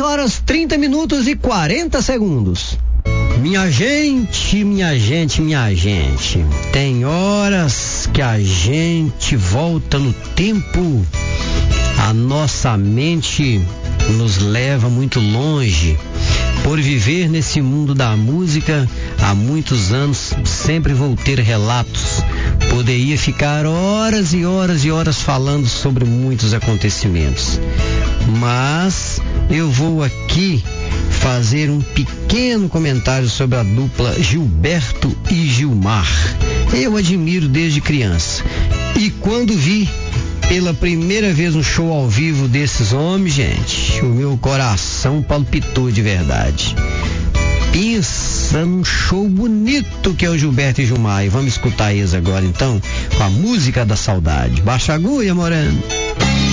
horas 30 minutos e 40 segundos. Minha gente, minha gente, minha gente, tem horas que a gente volta no tempo, a nossa mente nos leva muito longe. Por viver nesse mundo da música há muitos anos, sempre vou ter relatos. Poderia ficar horas e horas e horas falando sobre muitos acontecimentos. Mas eu vou aqui fazer um pequeno comentário sobre a dupla Gilberto e Gilmar. Eu admiro desde criança. E quando vi pela primeira vez um show ao vivo desses homens, gente, o meu coração palpitou de verdade. Pensa num show bonito que é o Gilberto e Gilmar. E vamos escutar eles agora então, com a música da saudade. Baixa a agulha, Moreno.